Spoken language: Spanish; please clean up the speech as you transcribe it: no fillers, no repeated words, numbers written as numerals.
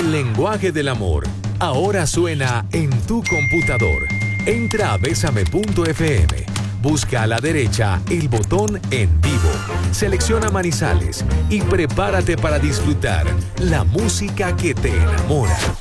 El lenguaje del amor ahora suena en tu computador. Entra a besame.fm. Busca a la derecha el botón En Vivo. Selecciona Manizales y prepárate para disfrutar la música que te enamora.